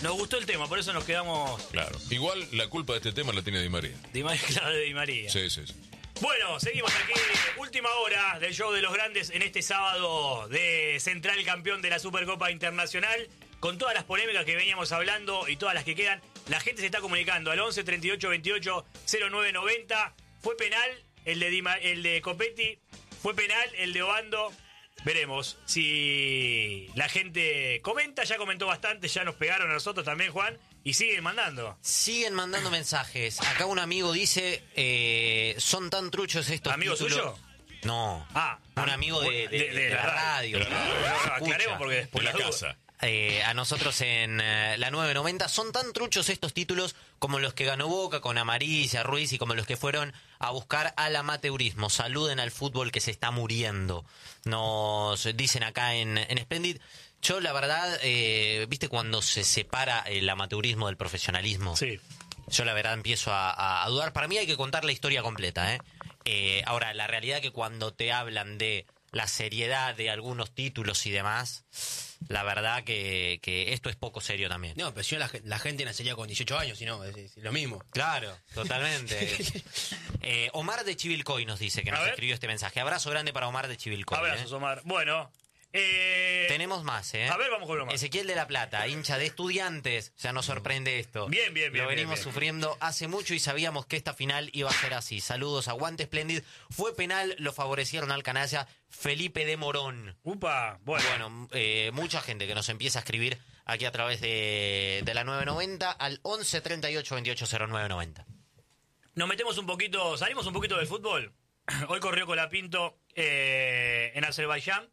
Nos gustó el tema, por eso nos quedamos... Claro. Igual la culpa de este tema la tiene Di María. Claro, de Di María. Sí, sí, sí. Bueno, seguimos aquí, última hora del show de los grandes en este sábado de Central campeón de la Supercopa Internacional, con todas las polémicas que veníamos hablando y todas las que quedan. La gente se está comunicando al 11 38 28 09 90. Fue penal el de Copetti, fue penal el de Obando. Veremos si la gente comenta, ya comentó bastante, ya nos pegaron a nosotros también, Juan, y siguen mandando. Siguen mandando mensajes. Acá un amigo dice, son tan truchos estos ¿Amigo títulos. suyo? No, Ah, un amigo de la radio. Aclaremos porque después De la duda. casa. A nosotros en la 990 son tan truchos estos títulos como los que ganó Boca con Amarilla, Ruiz y como los que fueron a buscar al amateurismo. Saluden al fútbol que se está muriendo. Nos dicen acá en Splendid. Yo la verdad, viste cuando se separa el amateurismo del profesionalismo. Sí. Yo la verdad empiezo a dudar. Para mí hay que contar la historia completa, ahora, la realidad que cuando te hablan de la seriedad de algunos títulos y demás, la verdad que esto es poco serio también. No, pero si no la gente nacería con 18 años, si no, es lo mismo. Claro, totalmente. Omar de Chivilcoy nos dice que nos escribió este mensaje. Abrazo grande para Omar de Chivilcoy. Abrazos, Omar. Bueno, tenemos más, a ver, vamos con uno más. Ezequiel de la Plata, hincha de Estudiantes, ya nos sorprende esto. Bien. Lo venimos bien. sufriendo hace mucho y sabíamos que esta final iba a ser así. Saludos, aguante Splendid. Fue penal, lo favorecieron al canalla Felipe de Morón. Upa, bueno. Mucha gente que nos empieza a escribir aquí a través de la 990 al 11 38 28 09 90. Nos metemos un poquito, salimos un poquito del fútbol. Hoy corrió Colapinto en Azerbaiyán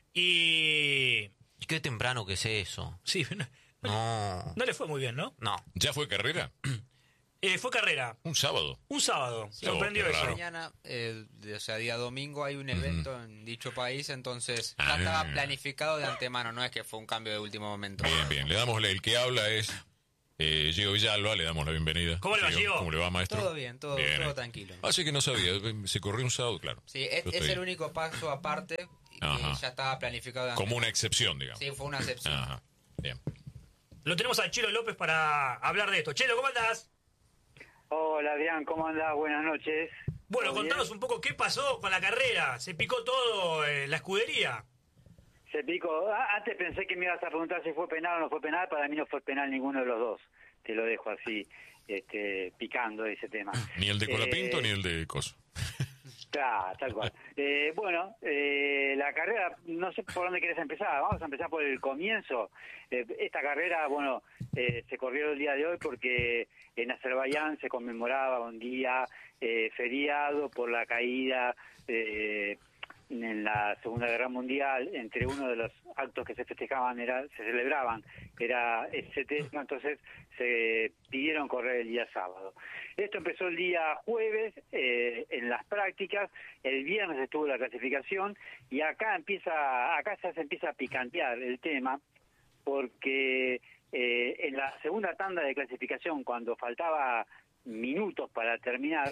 y... Qué temprano que es eso. Sí, No. no le fue muy bien, ¿no? No. ¿Ya fue carrera? Fue carrera. Un sábado. Un sábado. Sorprendió qué eso. raro. Mañana, o sea, día domingo, hay un evento en dicho país, entonces ya estaba planificado de antemano, no es que fue un cambio de último momento. Bien. Le damos el que habla es Gio Villalba, le damos la bienvenida. ¿Cómo le va, Gio? ¿Cómo le va, maestro? Todo bien, todo tranquilo. Así que no sabía, se corrió un sábado, claro. Sí, es el único paso aparte que ya estaba planificado de antemano. Como una excepción, digamos. Sí, fue una excepción. Ajá, bien. Lo tenemos a Chelo López para hablar de esto. Chelo, ¿cómo andás? Hola, Adrián, ¿cómo andás? Buenas noches. Bueno, ¿Todo contanos bien? un poco qué pasó con la carrera. ¿Se picó todo la escudería? Se picó. Antes pensé que me ibas a preguntar si fue penal o no fue penal. Para mí no fue penal ninguno de los dos. Te lo dejo así, picando ese tema. Ni el de Colapinto ni el de Coso. Claro, tal cual. La carrera, no sé por dónde querés empezar. Vamos a empezar por el comienzo. Esta carrera, se corrió el día de hoy porque en Azerbaiyán se conmemoraba un día feriado por la caída en la Segunda Guerra Mundial. Entre uno de los actos que se festejaban, se celebraban, era ese tema, entonces se pidieron correr el día sábado. Esto empezó el día jueves en las prácticas, el viernes estuvo la clasificación y acá ya se empieza a picantear el tema, porque en la segunda tanda de clasificación, cuando faltaba minutos para terminar,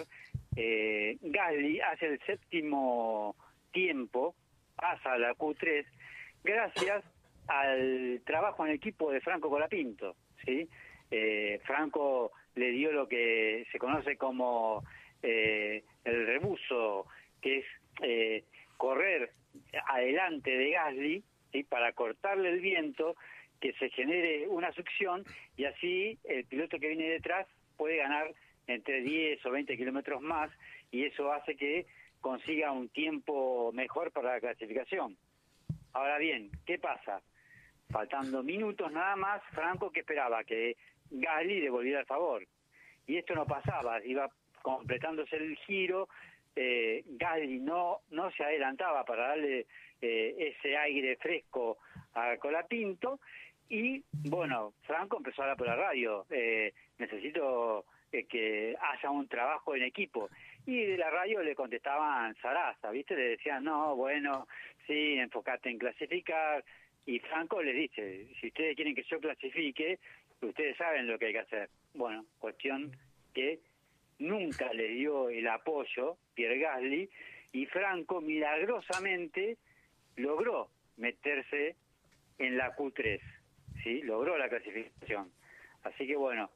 Gasly hace el séptimo tiempo, pasa a la Q3 gracias al trabajo en equipo de Franco Colapinto, ¿sí? Franco le dio lo que se conoce como el rebuso, que es correr adelante de Gasly, ¿sí? Para cortarle el viento, que se genere una succión y así el piloto que viene detrás puede ganar entre 10 o 20 kilómetros más, y eso hace que consiga un tiempo mejor para la clasificación. Ahora bien, ¿qué pasa? Faltando minutos nada más, Franco que esperaba que Gasly devolviera el favor. Y esto no pasaba, iba completándose el giro, Gasly no se adelantaba para darle ese aire fresco a Colapinto, y bueno, Franco empezó a hablar por la radio, necesito que haya un trabajo en equipo. Y de la radio le contestaban zaraza, ¿viste? Le decían, no, bueno, sí, enfocate en clasificar. Y Franco les dice, si ustedes quieren que yo clasifique, ustedes saben lo que hay que hacer. Bueno, cuestión que nunca le dio el apoyo Pierre Gasly, y Franco milagrosamente logró meterse en la Q3, ¿sí? Logró la clasificación. Así que bueno,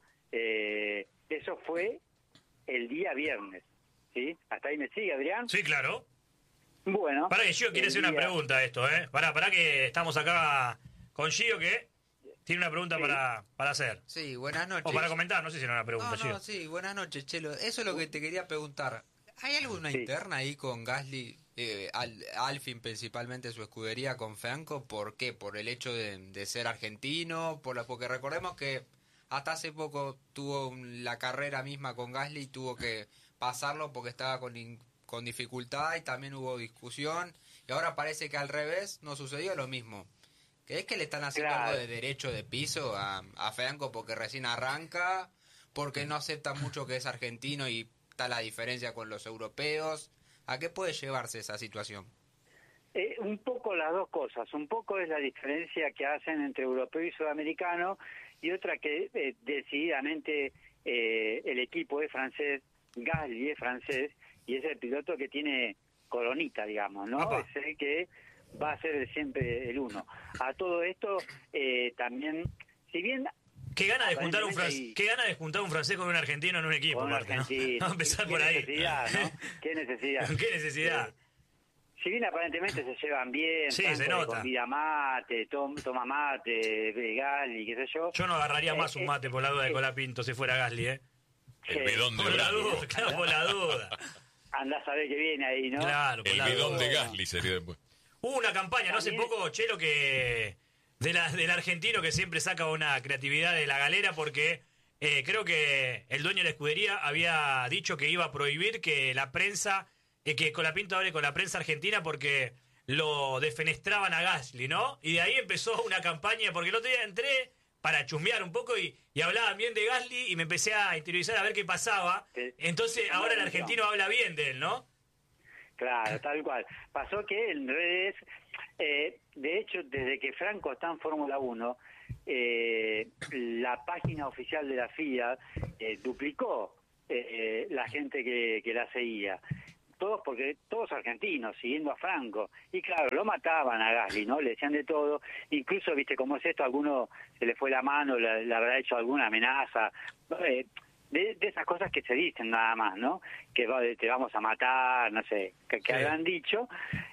eso fue el día viernes, ¿sí? ¿Hasta ahí me sigue, Adrián? Sí, claro. Bueno. Pará que Gio quiere hacer una pregunta a esto, ¿eh? Pará que estamos acá con Gio que tiene una pregunta para hacer. Sí, buenas noches. O para comentar, no sé si era una pregunta, Gio. Sí, buenas noches, Chelo. Eso es lo que te quería preguntar. ¿Hay alguna interna ahí con Gasly, Alfin principalmente su escudería con Franco? ¿Por qué? ¿Por el hecho de ser argentino? Porque recordemos que hasta hace poco tuvo la carrera misma con Gasly y tuvo que pasarlo porque estaba con dificultad y también hubo discusión. Y ahora parece que al revés no sucedió lo mismo. ¿Crees que le están haciendo algo de derecho de piso a Franco porque recién arranca? ¿Porque no acepta mucho que es argentino y está la diferencia con los europeos? ¿A qué puede llevarse esa situación? Un poco las dos cosas. Un poco es la diferencia que hacen entre europeo y sudamericano, y otra que decididamente el equipo es francés, Gasly es francés, y es el piloto que tiene coronita, digamos, ¿no? Opa. Es el que va a ser siempre el uno. A todo esto también, si bien... ¿Qué gana de juntar un francés con un argentino en un equipo? Con un Marta, ¿no? argentino. Vamos a empezar ¿Qué por ahí. necesidad, ¿no? ¿Qué necesidad? ¿Qué necesidad? Si bien aparentemente se llevan bien, Sí, Franco se le nota. convida mate, toma mate, Gasly, qué sé yo. Yo no agarraría más un mate por la duda de Colapinto si fuera Gasly, ¿eh? El bidón de Por la Gasly. duda, claro, por la duda. Andás a ver qué viene ahí, ¿no? Claro, por El la bidón duda. de Gasly sería después. Hubo una campaña, no hace También- poco, Chelo, que del argentino que siempre saca una creatividad de la galera porque creo que el dueño de la escudería había dicho que iba a prohibir que la prensa, que Colapinto hable con la prensa argentina porque lo defenestraban a Gasly, ¿no? Y de ahí empezó una campaña, porque el otro día entré para chusmear un poco y hablaban bien de Gasly y me empecé a interiorizar a ver qué pasaba. Entonces ahora el argentino habla bien de él, ¿no? Claro, tal cual. Pasó que en redes, de hecho, desde que Franco está en Fórmula 1, la página oficial de la FIA duplicó la gente que la seguía. Todos argentinos, siguiendo a Franco. Y claro, lo mataban a Gasly, ¿no? Le decían de todo. Incluso, viste, como es esto, a alguno se le fue la mano, le habrá hecho alguna amenaza. De esas cosas que se dicen nada más, ¿no? Que te vamos a matar, no sé, que habrán dicho.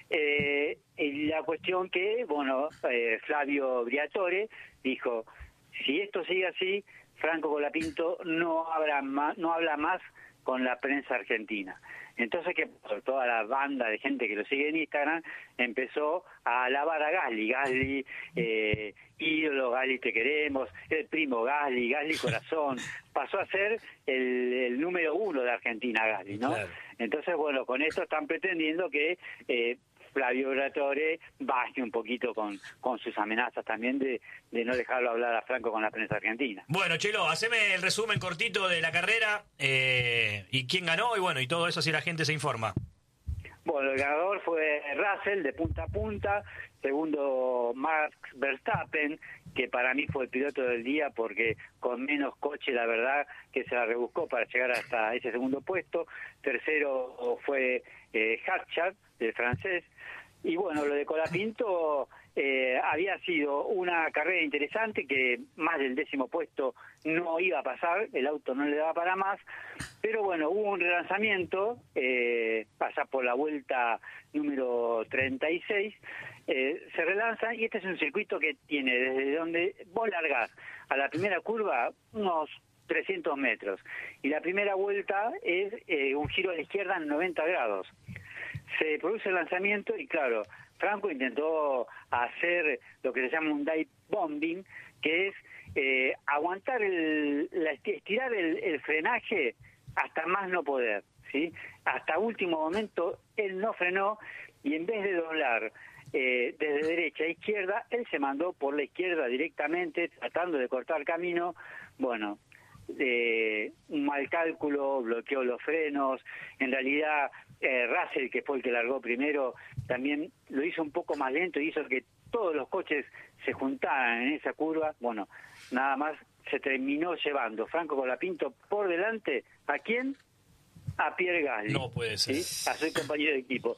Y la cuestión que, bueno, Flavio Briatore dijo, si esto sigue así, Franco Colapinto no habla más con la prensa argentina. Entonces, que toda la banda de gente que lo sigue en Instagram empezó a alabar a Gasly, ídolo, Gasly te queremos, el primo Gasly corazón. Pasó a ser el número 1 de Argentina, Gasly, ¿no? Claro. Entonces, bueno, con esto están pretendiendo que Flavio Briatore baje un poquito con sus amenazas también de no dejarlo hablar a Franco con la prensa argentina. Bueno, Chelo, haceme el resumen cortito de la carrera y quién ganó y bueno, y todo eso así la gente se informa. Bueno, el ganador fue Russell de punta a punta, segundo Max Verstappen, que para mí fue el piloto del día porque con menos coche la verdad que se la rebuscó para llegar hasta ese segundo puesto, tercero fue Hatchard, el francés, y bueno, lo de Colapinto había sido una carrera interesante que más del 10º puesto no iba a pasar, el auto no le daba para más, pero bueno, hubo un relanzamiento, pasa por la vuelta número 36, se relanza y este es un circuito que tiene desde donde vos largás a la primera curva unos 300 metros y la primera vuelta es un giro a la izquierda en 90 grados. Se produce el lanzamiento y claro, Franco intentó hacer lo que se llama un dive bombing, que es aguantar estirar el frenaje hasta más no poder, ¿sí? Hasta último momento él no frenó y en vez de doblar desde derecha a izquierda, él se mandó por la izquierda directamente, tratando de cortar camino. Bueno, un mal cálculo, bloqueó los frenos. En realidad Russell, que fue el que largó primero, también lo hizo un poco más lento y hizo que todos los coches se juntaran en esa curva. Bueno, nada más se terminó llevando Franco Colapinto por delante. ¿A quién? A Pierre Gasly. No puede ser. ¿Sí? A su compañero de equipo.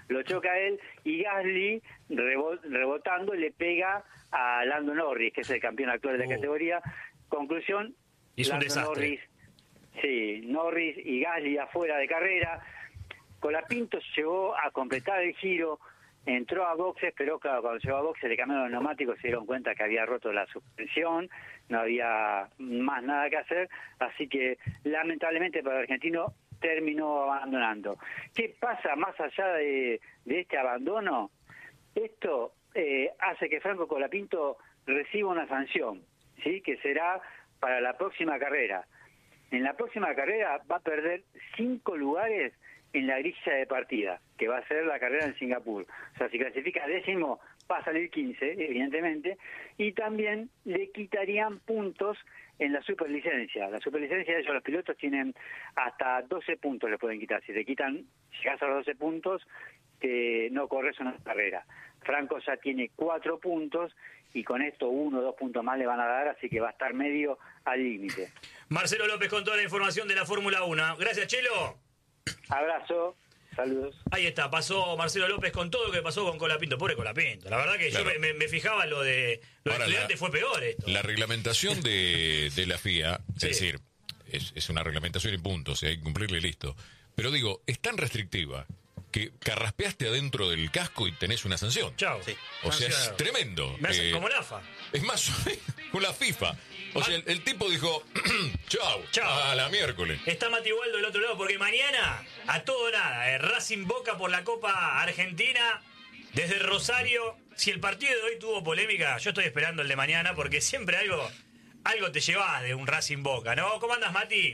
lo choca a él y Gasly rebotando le pega a Lando Norris, que es el campeón actual de la categoría. Conclusión, hizo un desastre. Norris y Gasly afuera de carrera. Colapinto llegó a completar el giro, entró a boxes, pero claro, cuando llegó a boxes le cambiaron los neumáticos, se dieron cuenta que había roto la suspensión, no había más nada que hacer, así que lamentablemente para el argentino terminó abandonando. ¿Qué pasa más allá de este abandono? Esto hace que Franco Colapinto reciba una sanción, ¿sí? Que será para la próxima carrera. En la próxima carrera va a perder 5 lugares en la grilla de partida, que va a ser la carrera en Singapur. O sea, si clasifica 10º, va a salir 15, evidentemente, y también le quitarían puntos en la superlicencia. La superlicencia de ellos, los pilotos tienen hasta 12 puntos le pueden quitar. Si te quitan, llegas a los 12 puntos, no corres una carrera. Franco ya tiene 4 puntos y con esto 1 o 2 puntos más le van a dar, así que va a estar medio al límite. Marcelo López con toda la información de la Fórmula 1. Gracias, Chelo. Abrazo, saludos. Ahí está, pasó Marcelo López con todo lo que pasó con Colapinto. Pobre Colapinto. La verdad que claro, yo me fijaba lo de Estudiantes, fue peor esto. La reglamentación de la FIA, es decir, es una reglamentación y punto, o sea, hay que cumplirle y listo. Pero digo, es tan restrictiva que carraspeaste adentro del casco y tenés una sanción. Chao. Sí. O sea, es tremendo. Como la AFA. Es más con la FIFA. O sea, el tipo dijo, chao, a la miércoles. Está Mati Waldo del otro lado, porque mañana, a todo nada, Racing Boca por la Copa Argentina, desde Rosario. Si el partido de hoy tuvo polémica, yo estoy esperando el de mañana, porque siempre algo te llevas de un Racing Boca, ¿no? ¿Cómo andas, Mati?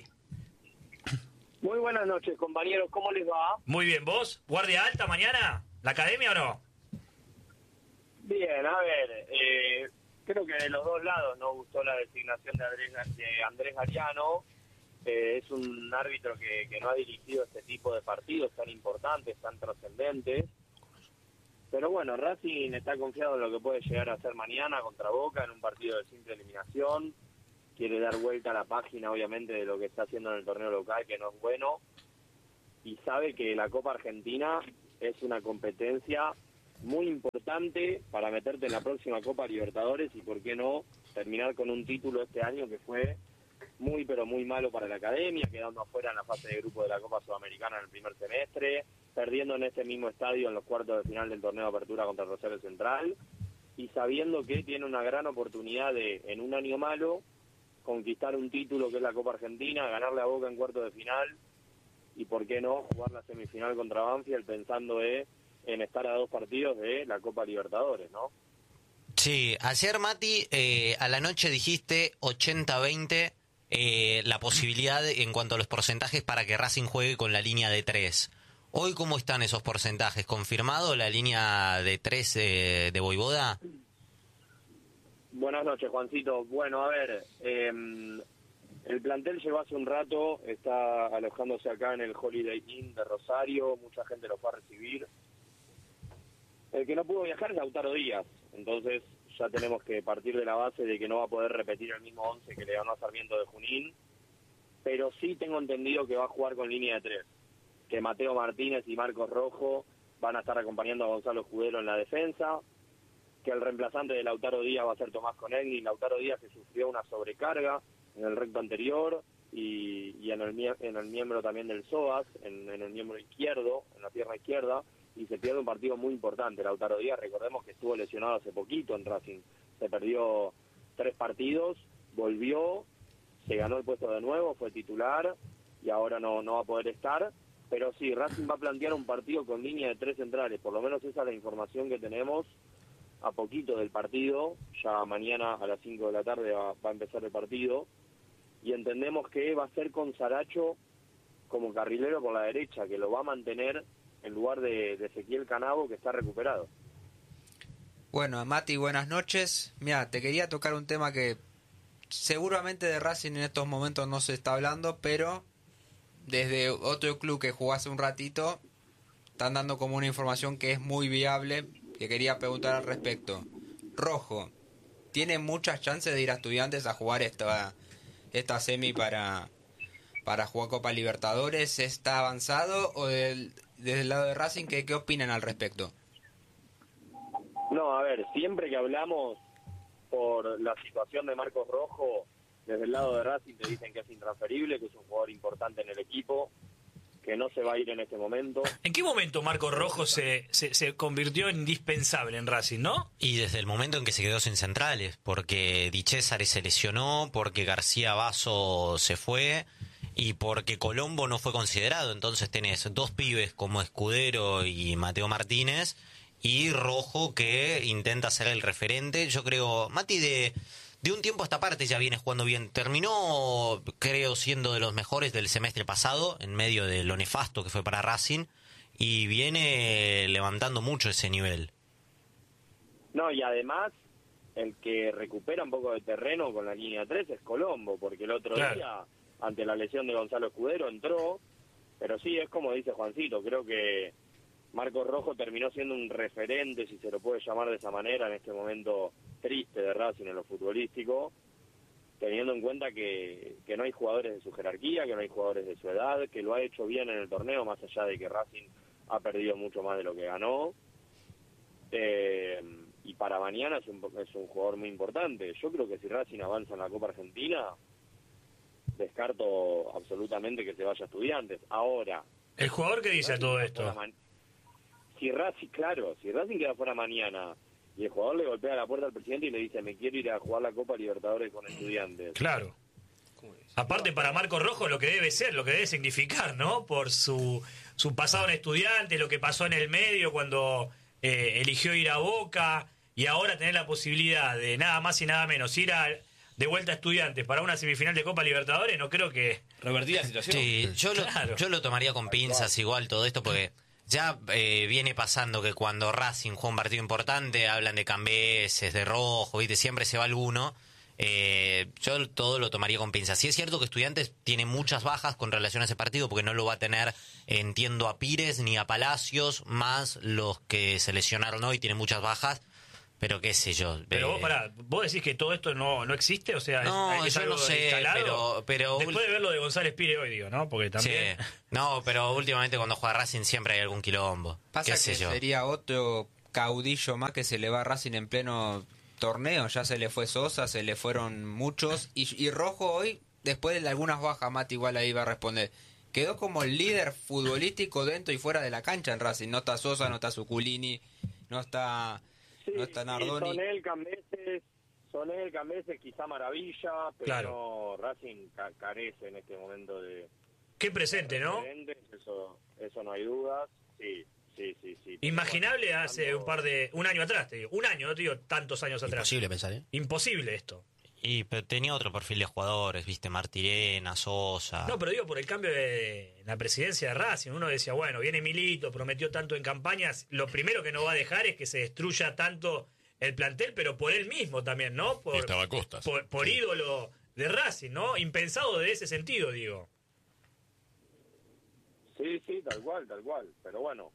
Muy buenas noches, compañeros, ¿cómo les va? Muy bien, ¿vos? ¿Guardia alta mañana? ¿La academia o no? Bien, a ver, creo que de los dos lados nos gustó la designación de Andrés Gariano. Es un árbitro que no ha dirigido este tipo de partidos tan importantes, tan trascendentes. Pero bueno, Racing está confiado en lo que puede llegar a hacer mañana contra Boca en un partido de simple eliminación. Quiere dar vuelta a la página, obviamente, de lo que está haciendo en el torneo local, que no es bueno. Y sabe que la Copa Argentina es una competencia muy importante para meterte en la próxima Copa Libertadores y, por qué no, terminar con un título este año que fue muy, pero muy malo para la academia, quedando afuera en la fase de grupo de la Copa Sudamericana en el primer semestre, perdiendo en este mismo estadio en los cuartos de final del torneo de apertura contra Rosario Central, y sabiendo que tiene una gran oportunidad de, en un año malo, conquistar un título que es la Copa Argentina, ganarle a Boca en cuartos de final y, por qué no, jugar la semifinal contra Banfield pensando en estar a 2 partidos de la Copa Libertadores, ¿no? Sí, ayer, Mati, a la noche dijiste 80-20 la posibilidad en cuanto a los porcentajes para que Racing juegue con la línea de 3. Hoy, ¿cómo están esos porcentajes? ¿Confirmado la línea de 3 de Voivoda? Buenas noches, Juancito. Bueno, a ver, el plantel llegó hace un rato, está alojándose acá en el Holiday Inn de Rosario, mucha gente lo fue a recibir. El que no pudo viajar es Lautaro Díaz, entonces ya tenemos que partir de la base de que no va a poder repetir el mismo 11 que le ganó a Sarmiento de Junín, pero sí tengo entendido que va a jugar con línea de 3, que Mateo Martínez y Marcos Rojo van a estar acompañando a Gonzalo Escudero en la defensa, que el reemplazante de Lautaro Díaz va a ser Tomás Conegni. Lautaro Díaz que sufrió una sobrecarga en el recto anterior y en el miembro también del psoas, en el miembro izquierdo, en la pierna izquierda, y se pierde un partido muy importante. Lautaro Díaz, recordemos que estuvo lesionado hace poquito en Racing, se perdió 3 partidos, volvió, se ganó el puesto de nuevo, fue titular y ahora no va a poder estar. Pero sí, Racing va a plantear un partido con línea de 3 centrales, por lo menos esa es la información que tenemos a poquito del partido. Ya mañana a las 5 de la tarde va a empezar el partido, y entendemos que va a ser con Saracho como carrilero por la derecha, que lo va a mantener en lugar de Ezequiel Canavo, que está recuperado. Bueno, Mati, buenas noches. Mira, te quería tocar un tema que seguramente de Racing en estos momentos no se está hablando, pero desde otro club que jugó hace un ratito están dando como una información que es muy viable, que quería preguntar al respecto. Rojo, ¿tiene muchas chances de ir a Estudiantes a jugar esta semi para jugar Copa Libertadores? ¿Está avanzado o de desde el lado de Racing, ¿qué opinan al respecto? No, a ver, siempre que hablamos por la situación de Marcos Rojo, desde el lado de Racing te dicen que es intransferible, que es un jugador importante en el equipo, que no se va a ir en este momento. ¿En qué momento Marcos Rojo se convirtió en indispensable en Racing, no? Y desde el momento en que se quedó sin centrales, porque Di Cesare se lesionó, porque García Basso se fue y porque Colombo no fue considerado. Entonces tenés 2 pibes como Escudero y Mateo Martínez y Rojo que intenta ser el referente. Yo creo, Mati de un tiempo a esta parte ya viene jugando bien. Terminó, creo, siendo de los mejores del semestre pasado, en medio de lo nefasto que fue para Racing, y viene levantando mucho ese nivel. No, y además, el que recupera un poco de terreno con la línea 3 es Colombo, porque el otro día, ante la lesión de Gonzalo Escudero, entró, pero sí, es como dice Juancito, creo que Marcos Rojo terminó siendo un referente, si se lo puede llamar de esa manera, en este momento triste de Racing en lo futbolístico, teniendo en cuenta que no hay jugadores de su jerarquía, que no hay jugadores de su edad, que lo ha hecho bien en el torneo, más allá de que Racing ha perdido mucho más de lo que ganó. Y para mañana es un jugador muy importante. Yo creo que si Racing avanza en la Copa Argentina, descarto absolutamente que se vaya a Estudiantes. Ahora, ¿el jugador qué dice a todo esto? Si Racing queda fuera mañana y el jugador le golpea la puerta al presidente y le dice me quiero ir a jugar la Copa Libertadores con Estudiantes. Claro. Aparte para Marcos Rojo lo que debe ser, lo que debe significar, ¿no? Por su pasado en Estudiantes, lo que pasó en el medio cuando eligió ir a Boca y ahora tener la posibilidad de nada más y nada menos ir de vuelta a Estudiantes para una semifinal de Copa Libertadores, no creo que... Revertir la situación. Sí, yo lo tomaría con pinzas igual todo esto porque ya viene pasando que cuando Racing juega un partido importante hablan de Cambeses, de Rojo, ¿viste? Siempre se va alguno. Yo todo lo tomaría con pinzas. Sí es cierto que Estudiantes tiene muchas bajas con relación a ese partido porque no lo va a tener, entiendo, a Pires ni a Palacios, más los que se lesionaron hoy, tiene muchas bajas. Pero qué sé yo. Pero vos decís que todo esto no existe, o sea, no, es yo algo no sé, instalado. pero después de ver lo de González Pires hoy, digo, ¿no? Porque también... Sí. No, pero últimamente cuando juega Racing siempre hay algún quilombo. Pasa qué sé que yo. sería otro caudillo más que se le va a Racing en pleno torneo. Ya se le fue Sosa, se le fueron muchos. Y Rojo hoy, después de algunas bajas, Mati igual ahí va a responder. Quedó como el líder futbolístico dentro y fuera de la cancha en Racing. No está Sosa, no está Zuculini, no está... Sí, no está Nardoni. Son él, Cambeses, quizá Maravilla, pero Claro. no, Racing carece en este momento de... Qué presente, ¿no? Eso no hay dudas, sí. Imaginable hace un año atrás, te digo. Un año, no te digo tantos años atrás. Imposible pensar, ¿eh? Imposible esto. Y pero tenía otro perfil de jugadores, viste, Martirena, Sosa. No, pero digo por el cambio de la presidencia de Racing. Uno decía, bueno, viene Milito, prometió tanto en campañas. Lo primero que no va a dejar es que se destruya tanto el plantel, pero por él mismo también, ¿no? Y estaba Costas. Por Sí. ídolo de Racing, ¿no? Impensado de ese sentido, digo. Sí, tal cual. Pero bueno,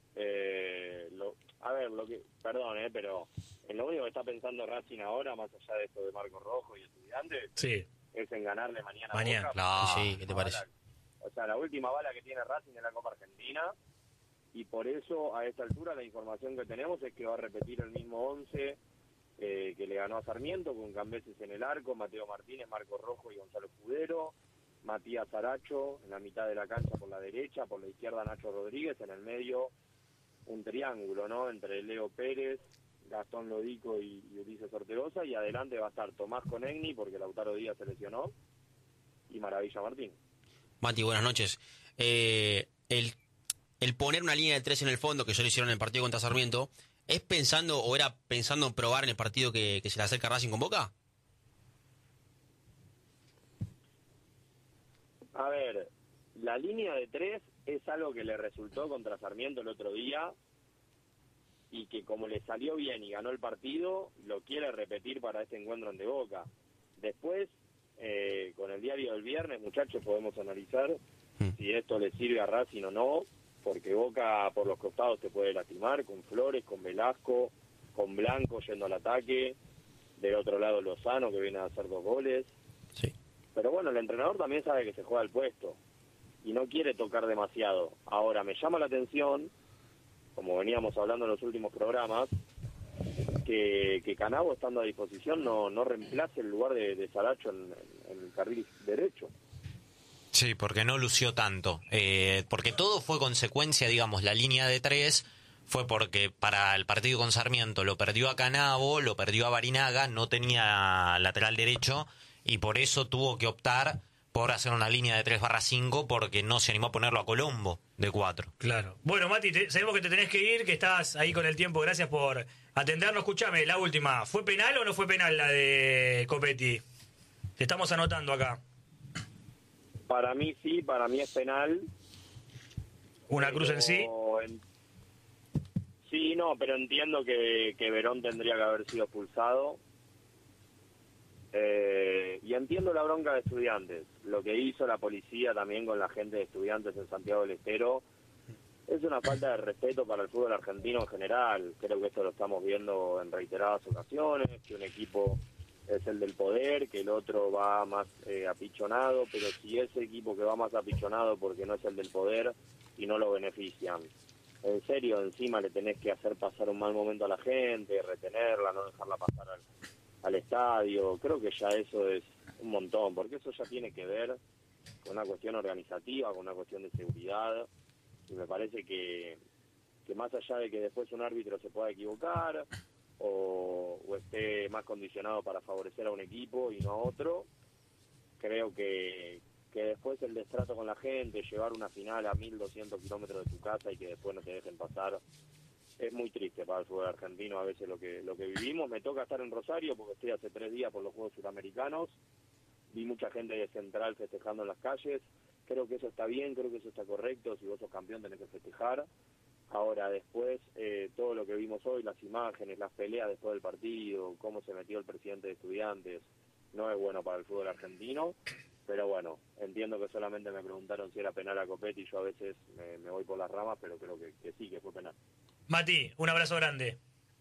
pero en lo único que está pensando Racing ahora, más allá de esto de Marcos Rojo y Estudiantes, Sí. es en ganarle mañana. Mañana. A Boca. Claro. Sí, ¿qué te parece? O sea, la última bala que tiene Racing es la Copa Argentina, y por eso a esta altura la información que tenemos es que va a repetir el mismo 11 que le ganó a Sarmiento, con Cambeses en el arco, Mateo Martínez, Marcos Rojo y Gonzalo Escudero, Matías Aracho en la mitad de la cancha por la derecha, por la izquierda Nacho Rodríguez, en el medio un triángulo, ¿no? Entre Leo Pérez, Gastón Lodico y Ulises Ortegoza, y adelante va a estar Tomás Conegni, porque Lautaro Díaz se lesionó, y Maravilla Martín. Mati, buenas noches. El poner una línea de 3 en el fondo, que ya lo hicieron en el partido contra Sarmiento, ¿es pensando o era pensando probar en el partido que se le acerca a Racing con Boca? A ver, la línea de 3 es algo que le resultó contra Sarmiento el otro día, y que como le salió bien y ganó el partido, lo quiere repetir para este encuentro ante Boca. Después, con el diario del viernes, muchachos, podemos analizar si esto le sirve a Racing o no, porque Boca por los costados te puede lastimar, con Flores, con Velasco, con Blanco yendo al ataque, del otro lado Lozano, que viene a hacer 2 goles. Sí. Pero bueno, el entrenador también sabe que se juega el puesto. y no quiere tocar demasiado. Ahora, me llama la atención, como veníamos hablando en los últimos programas, que Canavo, estando a disposición, no reemplace el lugar de Saracho en el carril derecho. Sí, porque no lució tanto. Porque todo fue consecuencia, digamos, la línea de 3 fue porque para el partido con Sarmiento lo perdió a Canavo, lo perdió a Barinaga, no tenía lateral derecho y por eso tuvo que optar por hacer una línea de 3/5 porque no se animó a ponerlo a Colombo de 4. Claro. Bueno, Mati, sabemos que te tenés que ir, que estás ahí con el tiempo. Gracias por atendernos. Escúchame, la última. ¿Fue penal o no fue penal la de Copetti? Te estamos anotando acá. Para mí sí, para mí es penal. ¿Una cruz en sí? Sí, no, pero entiendo que Verón tendría que haber sido expulsado. Y entiendo la bronca de Estudiantes. Lo que hizo la policía también con la gente de Estudiantes en Santiago del Estero es una falta de respeto para el fútbol argentino en general. Creo que esto lo estamos viendo en reiteradas ocasiones, que un equipo es el del poder, que el otro va más apichonado, pero si ese equipo que va más apichonado porque no es el del poder y no lo benefician, en serio, encima le tenés que hacer pasar un mal momento a la gente, retenerla, no dejarla pasar al estadio. Creo que ya eso es un montón, porque eso ya tiene que ver con una cuestión organizativa, con una cuestión de seguridad, y me parece que más allá de que después un árbitro se pueda equivocar o esté más condicionado para favorecer a un equipo y no a otro, creo que después el destrato con la gente, llevar una final a 1.200 kilómetros de tu casa y que después no te dejen pasar, es muy triste para el fútbol argentino a veces lo que vivimos. Me toca estar en Rosario porque estoy hace 3 días por los Juegos Sudamericanos, vi mucha gente de Central festejando en las calles, creo que eso está bien, creo que eso está correcto, si vos sos campeón tenés que festejar. Ahora después, todo lo que vimos hoy, las imágenes, las peleas después del partido, cómo se metió el presidente de Estudiantes, no es bueno para el fútbol argentino. Pero bueno, entiendo que solamente me preguntaron si era penal a Copetti, yo a veces me voy por las ramas, pero creo que sí, que fue penal. Mati, un abrazo grande.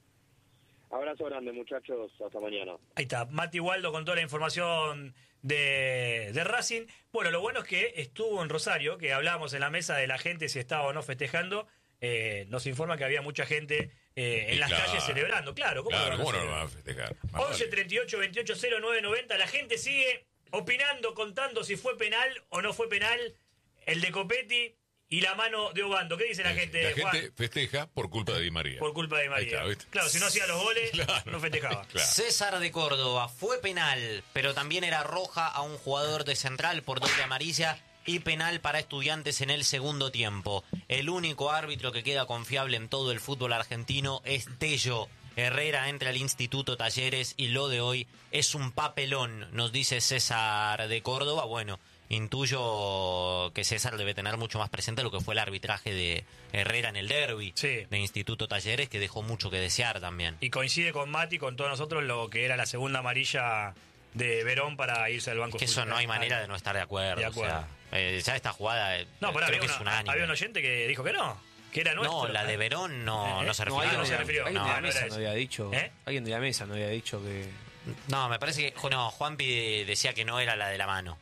Abrazo grande, muchachos, hasta mañana. Ahí está, Mati Waldo con toda la información de Racing. Bueno, lo bueno es que estuvo en Rosario, que hablábamos en la mesa de la gente si estaba o no festejando. Nos informa que había mucha gente en las calles celebrando. Claro, ¿cómo no lo van a festejar? 11 38 28 09 90, la gente sigue opinando, contando si fue penal o no fue penal el de Copetti y la mano de Obando. ¿Qué dice la gente, La Juan? gente festeja por culpa de Di María. Por culpa de Di María. Ahí está, ¿viste? Claro, si no hacía los goles, no festejaba. Claro. César de Córdoba, fue penal, pero también era roja a un jugador de Central por doble amarilla y penal para Estudiantes en el segundo tiempo. El único árbitro que queda confiable en todo el fútbol argentino es Tello. Herrera entra al Instituto Talleres y lo de hoy es un papelón, nos dice César de Córdoba. Bueno, intuyo que César debe tener mucho más presente lo que fue el arbitraje de Herrera en el derbi de Instituto Talleres, que dejó mucho que desear también. Y coincide con Mati, con todos nosotros, lo que era la segunda amarilla de Verón para irse al banco. Que eso no hay manera de no estar de acuerdo. O sea, ya esta jugada creo que es unánime. Había un oyente que dijo que no. Que era nuestro. No, la de Verón no se refirió. No se refirió. Alguien de la mesa no había dicho. Alguien de la mesa no había dicho que. No, me parece que Juanpi decía que no era la de la mano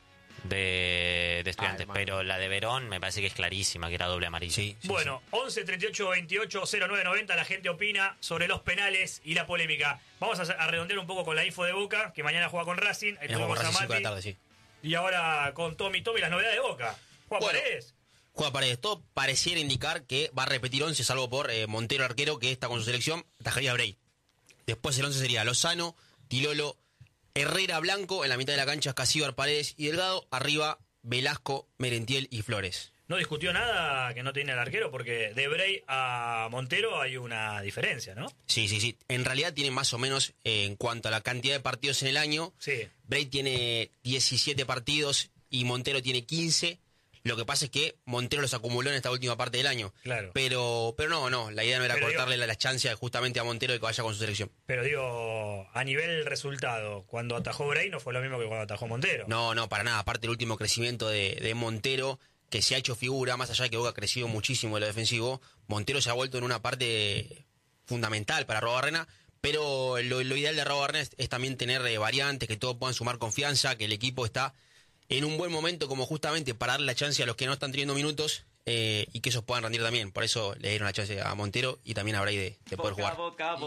de Estudiantes, pero la de Verón me parece que es clarísima, que era doble amarilla. Sí, bueno, 11 38 28 09 90, la gente opina sobre los penales y la polémica. Vamos a redondear un poco con la info de Boca, que mañana juega con Racing. Ahí Racing a 5 de la tarde, sí. Y ahora con Tommy las novedades de Boca. Juega Paredes. Juega Paredes. Todo pareciera indicar que va a repetir 11, salvo por Montero, arquero, que está con su selección, atajaría a Bray. Después el 11 sería Lozano, Tilolo, Herrera, Blanco, en la mitad de la cancha Casíbar, Paredes y Delgado, arriba Velasco, Merentiel y Flores. No discutió nada que no tiene el arquero, porque de Bray a Montero hay una diferencia, ¿no? Sí. En realidad tiene más o menos, en cuanto a la cantidad de partidos en el año, Bray tiene 17 partidos y Montero tiene 15. Lo que pasa es que Montero los acumuló en esta última parte del año. Claro. Pero no, la idea no era cortarle la chance justamente a Montero de que vaya con su selección. Pero digo, a nivel resultado, cuando atajó Bray no fue lo mismo que cuando atajó Montero. No, para nada. Aparte el último crecimiento de Montero, que se ha hecho figura, más allá de que Boca ha crecido muchísimo en lo defensivo, Montero se ha vuelto en una parte fundamental para Arrobarrena. Pero lo ideal de Arrobarrena es también tener variantes, que todos puedan sumar confianza, que el equipo está en un buen momento como justamente para darle la chance a los que no están teniendo minutos y que ellos puedan rendir también. Por eso le dieron la chance a Montero y también a Bray de poder jugar.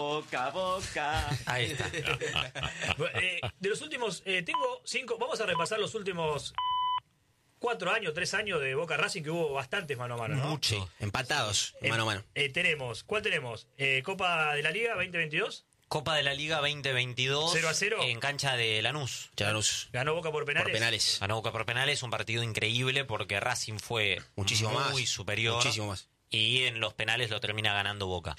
Boca. Ahí está. De los últimos, tengo 5, vamos a repasar los últimos 4 años, 3 años de Boca Racing, que hubo bastantes mano a mano, ¿no? Mucho. Empatados, mano a mano. ¿Cuál tenemos? Copa de la Liga 2022. Copa de la Liga 2022. 0-0. En cancha de Lanús. Ganó Boca por penales. Ganó Boca por penales, un partido increíble porque Racing fue muy superior. Muchísimo más. Y en los penales lo termina ganando Boca.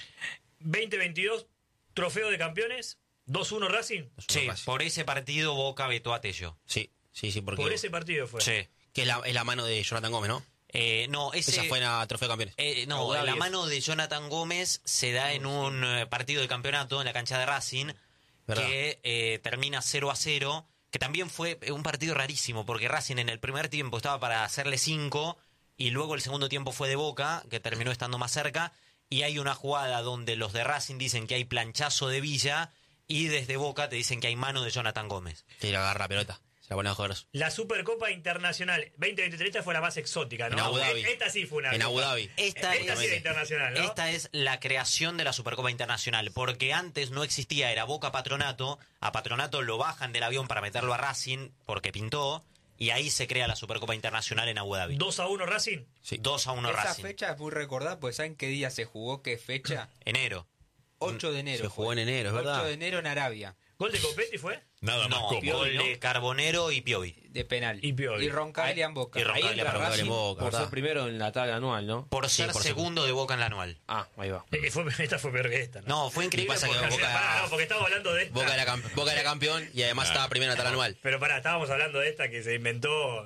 2022, trofeo de campeones, 2-1 Racing. Sí, por ese partido Boca vetó a Tello. Sí, porque... Por ese partido fue. Sí. Que es la mano de Jonathan Gómez, ¿no? No, esa fue en la trofeo de campeones. La mano de Jonathan Gómez se da en un partido de campeonato en la cancha de Racing, ¿verdad? Que termina 0-0, que también fue un partido rarísimo, porque Racing en el primer tiempo estaba para hacerle 5, y luego el segundo tiempo fue de Boca, que terminó estando más cerca, y hay una jugada donde los de Racing dicen que hay planchazo de Villa, y desde Boca te dicen que hay mano de Jonathan Gómez. Que le agarra la pelota. La Supercopa Internacional 2023, esta fue la más exótica, ¿no? En Abu Dhabi. Esta sí fue una. En Abu Dhabi. Esta sí era internacional, ¿no? Esta es la creación de la Supercopa Internacional, porque antes no existía, era Boca Patronato. A Patronato lo bajan del avión para meterlo a Racing porque pintó, y ahí se crea la Supercopa Internacional en Abu Dhabi. 2-1 Racing. Sí. 2-1 Racing. Esa fecha es muy recordada, pues ¿saben qué día se jugó? ¿Qué fecha? Enero. 8 de enero. Se jugó en enero, es verdad. 8 de enero en Arabia. ¿Gol de Copetti fue? Nada más cómodo. Gol de Carbonero y Piovi. De penal. Y Piovi. Y Roncaglia en Boca. Y Roncaglia para Racing, en Boca. Por ser primero en la tabla anual, ¿no? Por ser segundo de Boca en la anual. Ah, ahí va. Esta fue peor que esta, ¿no? No, fue increíble. Pasa que porque estamos hablando de esta. Boca era campeón y además estaba primero en la tabla anual. Pero estábamos hablando de esta que se inventó.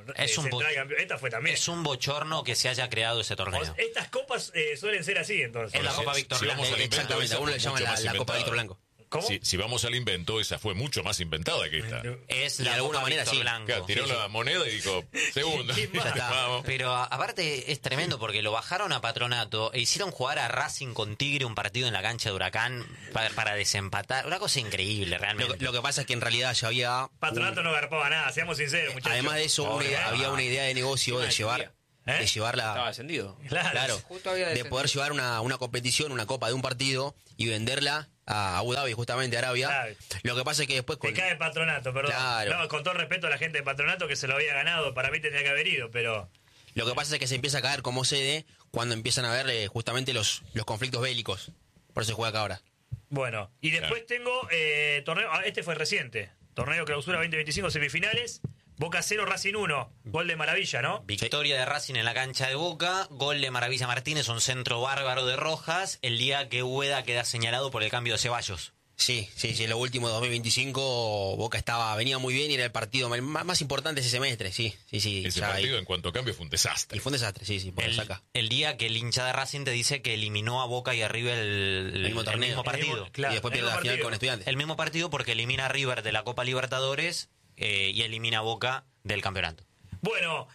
Esta fue también. Es un bochorno que se haya creado ese torneo. Estas copas suelen ser así, entonces. Es la Copa Víctor Blanco. Exactamente, a uno le llaman la Copa Víctor Blanco. ¿Cómo? Si vamos al invento, esa fue mucho más inventada que esta. Es de la alguna Copa manera Víctor sí. Blanco. Claro, tiró la moneda y dijo, segunda. Ya está. Vamos. Pero aparte es tremendo porque lo bajaron a Patronato e hicieron jugar a Racing con Tigre un partido en la cancha de Huracán para desempatar. Una cosa increíble, realmente. Lo que pasa es que en realidad ya había... Patronato no garpaba nada, seamos sinceros, muchachos. Además de eso, había una idea de negocio de llevar... De llevarla. Estaba descendido. Claro. De poder llevar una competición, una copa de un partido y venderla a Abu Dhabi, justamente a Arabia. Claro. Lo que pasa es que después... Te cae Patronato, perdón. Claro. No, con todo respeto a la gente de Patronato que se lo había ganado, para mí tendría que haber ido, pero... Lo que pasa es que se empieza a caer como sede cuando empiezan a ver justamente los conflictos bélicos. Por eso se juega acá ahora. Bueno, y después tengo torneo... este fue reciente. Torneo Clausura 2025, semifinales. Boca 0, Racing 1. Gol de Maravilla, ¿no? Victoria de Racing en la cancha de Boca. Gol de Maravilla Martínez, un centro bárbaro de Rojas. El día que Ueda queda señalado por el cambio de Ceballos. Sí. Lo último de 2025, Boca venía muy bien y era el partido más importante ese semestre, sí. Ese partido en cuanto a cambio fue un desastre. Y fue un desastre, sí, por saca. El día que el hincha de Racing te dice que eliminó a Boca y a River el mismo partido. Y después pierde la final con Estudiantes. El mismo partido porque elimina a River de la Copa Libertadores y elimina a Boca del campeonato. Bueno,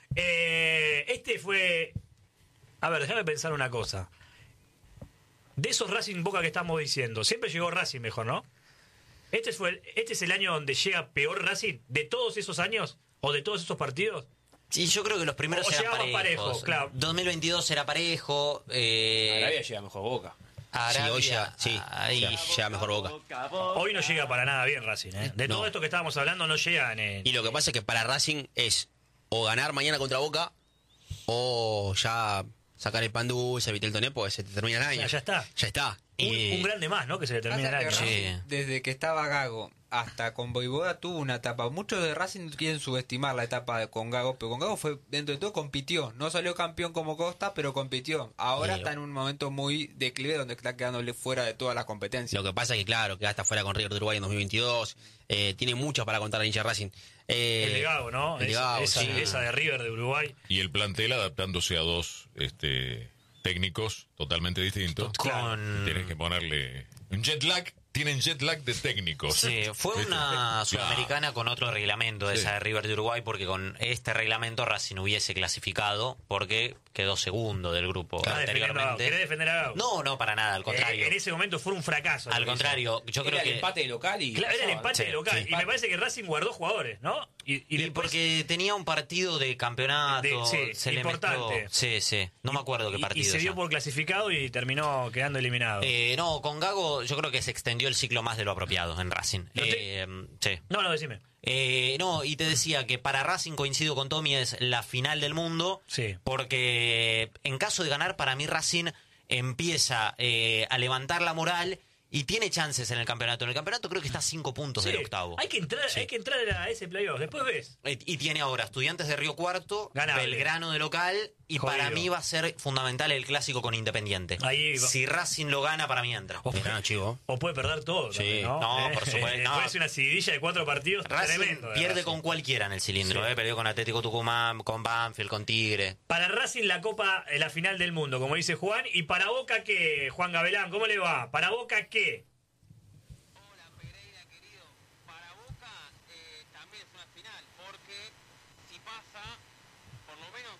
este fue... A ver, déjame pensar una cosa. De esos Racing Boca que estamos diciendo, siempre llegó Racing mejor, ¿no? ¿Este es el año donde llega peor Racing? ¿De todos esos años? ¿O de todos esos partidos? Sí, yo creo que los primeros o eran parejos. Claro. 2022 era parejo. Arabia llega mejor Boca. Arabia, llega mejor Boca. Hoy no llega para nada bien Racing, ¿eh? De todo esto que estábamos hablando no llegan. Y lo que pasa es que para Racing es o ganar mañana contra Boca o ya sacar el pan dulce, evitar el toné, porque se te termina el año. Ya está. Ya está. Un grande más, ¿no? Que se le termina el año. Desde que estaba Gago hasta con Voivoda tuvo una etapa. Muchos de Racing quieren subestimar la etapa con Gago, pero con Gago fue, dentro de todo, compitió. No salió campeón como Costa, pero compitió. Ahora está en un momento muy declive donde está quedándole fuera de todas las competencias. Lo que pasa es que, claro, que hasta fuera con River de Uruguay en 2022. Tiene mucho para contar a hincha Racing. El de Gago, ¿no? Esa de River de Uruguay. Y el plantel adaptándose a dos técnicos totalmente distintos. Tienes que ponerle un jet lag. Tienen jet lag de técnicos. Sí, fue una sudamericana con otro reglamento, esa de River de Uruguay, porque con este reglamento Racing hubiese clasificado porque quedó segundo del grupo anteriormente. ¿Querés defender a Gago? No, para nada, al contrario. En ese momento fue un fracaso. Al contrario, yo creo que... el empate de local y... Claro, era el empate de local. Y me parece que Racing guardó jugadores, ¿no? Y después- porque tenía un partido de campeonato, Sí, se le importante. mezcló. Sí, no me acuerdo qué y partido. se dio ya. por clasificado y terminó quedando eliminado. No, con Gago yo creo que se extendió el ciclo más de lo apropiado en Racing. Sí. No, decime. No, y te decía que para Racing, coincido con Tommy, es la final del mundo. Sí. Porque en caso de ganar, para mí Racing empieza a levantar la moral y tiene chances en el campeonato. En el campeonato creo que está a 5 puntos Sí, del octavo. hay que entrar a ese playoff. Después ves. Y tiene ahora Estudiantes de Río Cuarto, Ganable. Belgrano de local, y Jodido. para mí va a ser fundamental el clásico con Independiente. Ahí va. Si Racing lo gana, para mí entra. Belgrano, chivo. O puede perder todo. Sí. También, ¿no? No, por supuesto, no. Puede ser una seguidilla de 4 partidos Racing tremendo. de pierde Racing. con cualquiera en el cilindro, Sí. perdió con Atlético Tucumán, con Banfield, con Tigre. Para Racing la Copa, la final del mundo, como dice Juan. Y para Boca, ¿qué? Juan Gavelán, ¿cómo le va? ¿Para Boca qué? Hola Pereira, querido. Para Boca también es una final, porque si pasa, por lo menos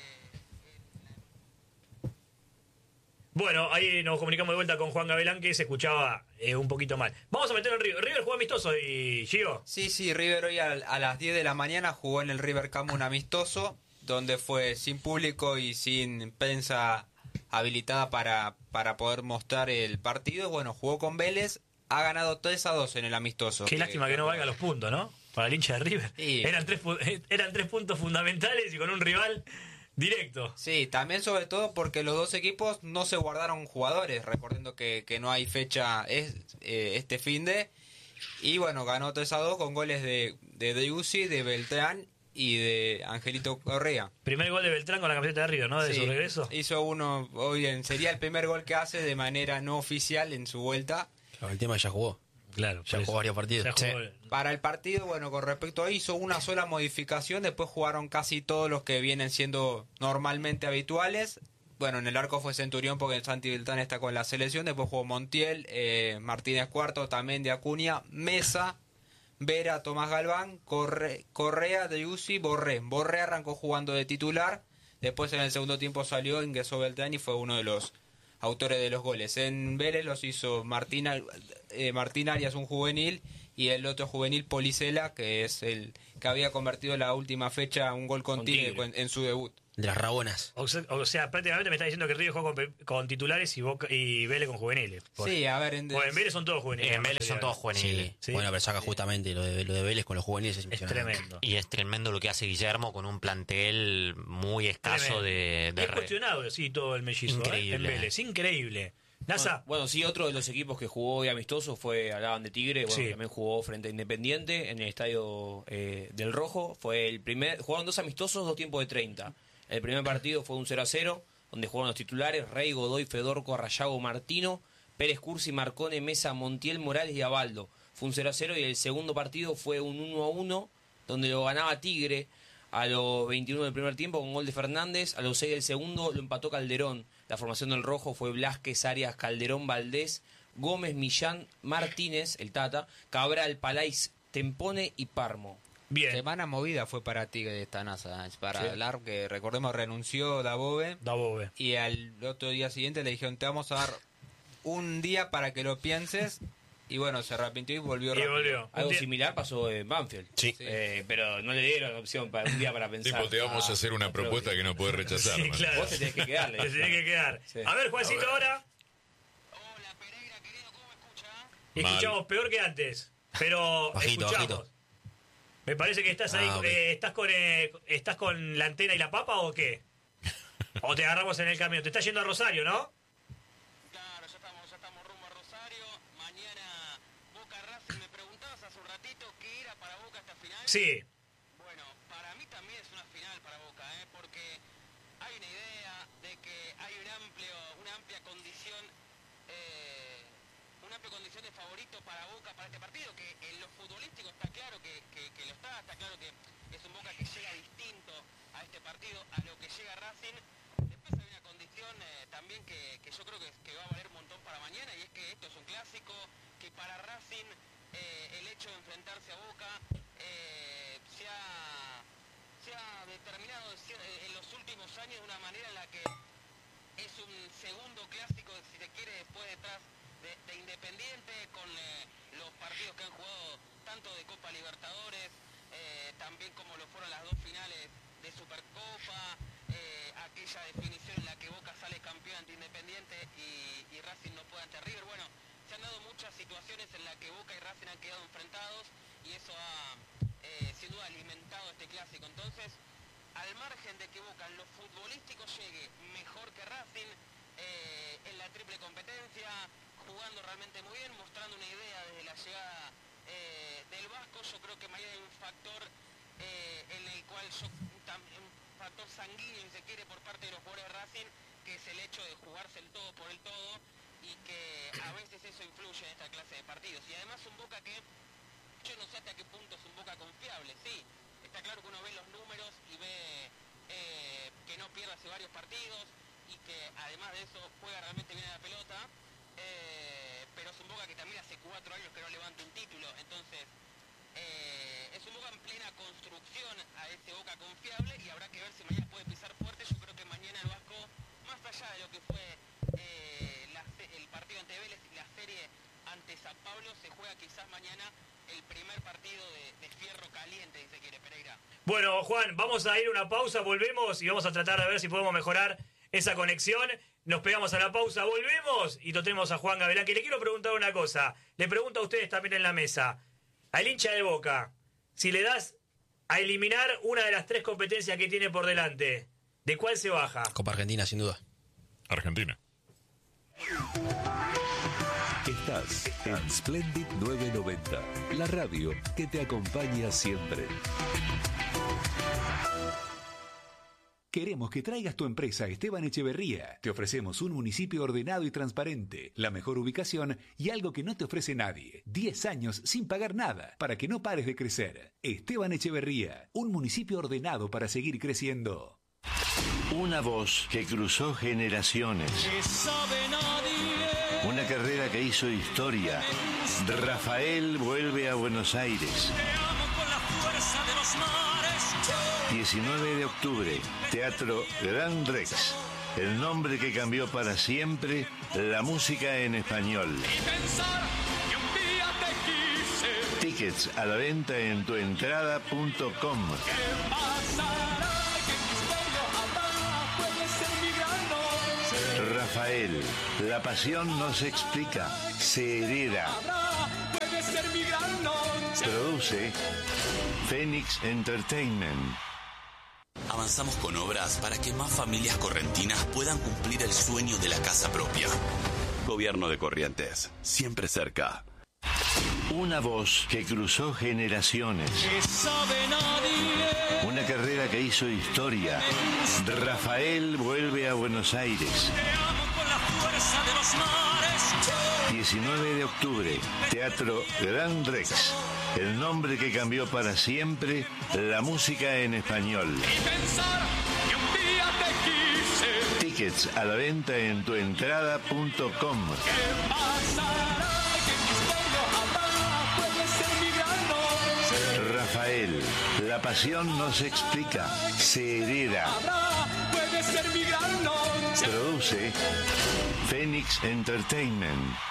Bueno, ahí nos comunicamos de vuelta con Juan Gavelán, que se escuchaba un poquito mal. Vamos a meter en River. River jugó amistoso y Gio. Sí, River hoy a las 10 de la mañana jugó en el River Camp un amistoso, donde fue sin público y sin prensa habilitada para poder mostrar el partido. Bueno, jugó con Vélez, ha ganado 3-2 en el amistoso. Qué lástima que no valga los puntos, ¿no? Para el hincha de River. Sí. Eran tres puntos fundamentales y con un rival directo. Sí, también sobre todo porque los dos equipos no se guardaron jugadores, recordando que no hay fecha este finde. Y bueno, ganó 3-2 con goles de Driussi, de Beltrán y de Angelito Correa. Primer gol de Beltrán con la camiseta de River, ¿no? De Sí, su regreso. hizo uno hoy, sería el primer gol que hace de manera no oficial en su vuelta. Claro, el tema ya jugó. Claro. Ya jugó varios partidos. Ya jugó- Para el partido, bueno, con respecto a hizo una sola modificación, después jugaron casi todos los que vienen siendo normalmente habituales. Bueno, en el arco fue Centurión porque el Santi Beltrán está con la selección, después jugó Montiel, Martínez Cuarto, también de Acuña, Mesa, Vera, Tomás Galván, Correa, Driussi, Borré. Borré arrancó jugando de titular, después en el segundo tiempo salió, ingresó Beltrán y fue uno de los autores de los goles. En Vélez los hizo Martín Arias, un juvenil, y el otro juvenil, Policela, que es el que había convertido la última fecha un gol con Tigre en su debut. De las Rabonas. O sea, prácticamente me está diciendo que River jugó con titulares y Vélez con juveniles. Sí, a ver, Bueno, en Vélez son todos juveniles. En Vélez son todos juveniles. Sí. Sí. Bueno, pero saca justamente lo de Vélez con los juveniles. Es Es impresionante. tremendo. Y es tremendo lo que hace Guillermo con un plantel muy escaso Tremendo. de Es cuestionado, sí, todo el mellizo. Increíble. En Vélez, increíble. NASA. Bueno, sí, otro de los equipos que jugó hoy amistoso hablaban de Tigre, bueno, Sí. también jugó frente a Independiente en el estadio del Rojo. Jugaron 2 amistosos, 2 tiempos de 30. El primer partido fue un 0-0, donde jugaron los titulares Rey, Godoy, Fedorco, Arrayago, Martino, Pérez Cursi, Marcone, Mesa, Montiel, Morales y Abaldo. Fue un 0-0 y el segundo partido fue un 1-1, donde lo ganaba Tigre a los 21 del primer tiempo con gol de Fernández, a los 6 del segundo lo empató Calderón. La formación del Rojo fue Blasquez, Arias, Calderón, Valdés, Gómez, Millán, Martínez, el Tata, Cabral, Palais, Tempone y Parmo. Bien. Semana movida fue para Tigre esta NASA. Es para Sí. hablar que, recordemos, renunció Dabove Dabove. y al otro día siguiente le dijeron, te vamos a dar un día para que lo pienses. Y bueno, se arrepintió y volvió Y rápido. volvió. Algo Un día- similar pasó en Banfield. Sí. Pero no le dieron opción para un día para pensar. Tipo, te vamos a hacer una propuesta que no puedes rechazar. Sí, man. claro. Vos te tenés que quedar. Te tenés que quedar. Sí. A ver, Juancito, ahora. Hola Pereira, querido, ¿cómo me escucha? Mal. Escuchamos peor que antes. Pero Bajito, escuchamos. bajito. Me parece que estás ahí. Ah, ok. ¿Estás con la antena y la papa o qué? O te agarramos en el camión. Te estás yendo a Rosario, ¿no? Claro, ya estamos rumbo a Rosario. Mañana Boca Racing. Me preguntabas hace un ratito qué era para Boca esta final. Sí. Bueno, para mí también es una final para Boca, porque hay una idea de que hay una amplia condición de favorito para Boca para este partido, que en lo futbolístico está claro que lo está claro que es un Boca que llega distinto a este partido, a lo que llega Racing. Después hay una condición también que yo creo que va a valer un montón para mañana, y es que esto es un clásico, que para Racing el hecho de enfrentarse a Boca se ha determinado en los últimos años de una manera en la que es un segundo clásico, si se quiere, después detrás de Independiente, con los partidos que han jugado tanto de Copa Libertadores, también como lo fueron las dos finales de Supercopa, aquella definición en la que Boca sale campeón ante Independiente y Racing no puede ante River. Bueno, se han dado muchas situaciones en las que Boca y Racing han quedado enfrentados y eso ha sin duda alimentado este clásico. Entonces, al margen de que Boca en lo futbolístico llegue mejor que Racing, en la triple competencia, jugando realmente muy bien, mostrando una idea desde la llegada del Vasco, yo creo que mañana hay un factor en el cual un factor sanguíneo, si se quiere, por parte de los jugadores de Racing, que es el hecho de jugarse el todo por el todo, y que a veces eso influye en esta clase de partidos. Y además un Boca que, yo no sé hasta qué punto es un Boca confiable, sí, está claro que uno ve los números y ve que no pierde hace varios partidos, y que además de eso juega realmente bien a la pelota, pero es un Boca que también hace 4 años que no levanta un título. Entonces es un Boca en plena construcción a ese Boca confiable, y habrá que ver si mañana puede pisar fuerte. Yo creo que mañana el Vasco, más allá de lo que fue el partido ante Vélez y la serie ante San Pablo, se juega quizás mañana el primer partido de fierro caliente, si se quiere, Pereira. Bueno, Juan, vamos a ir a una pausa, volvemos y vamos a tratar de ver si podemos mejorar esa conexión. Nos pegamos a la pausa, volvemos y tenemos a Juan Gavilán, que le quiero preguntar una cosa. Le pregunto a ustedes también en la mesa. Al hincha de Boca, si le das a eliminar una de las 3 competencias que tiene por delante, ¿de cuál se baja? Copa Argentina, sin duda. Argentina. Estás en Splendid 990, la radio que te acompaña siempre. Queremos que traigas tu empresa a Esteban Echeverría. Te ofrecemos un municipio ordenado y transparente, la mejor ubicación y algo que no te ofrece nadie. 10 años sin pagar nada, para que no pares de crecer. Esteban Echeverría, un municipio ordenado para seguir creciendo. Una voz que cruzó generaciones. Una carrera que hizo historia. Rafael vuelve a Buenos Aires. 19 de octubre, Teatro Gran Rex. El nombre que cambió para siempre la música en español. Tickets a la venta en tuentrada.com. Rafael, la pasión no se explica, se hereda. Produce Phoenix Entertainment. Avanzamos con obras para que más familias correntinas puedan cumplir el sueño de la casa propia. Gobierno de Corrientes, siempre cerca. Una voz que cruzó generaciones. Una carrera que hizo historia. Rafael vuelve a Buenos Aires. 19 de octubre, Teatro Gran Rex. El nombre que cambió para siempre la música en español. Tickets a la venta en tuentrada.com. Rafael, la pasión no se explica, se hereda. Produce Phoenix Entertainment.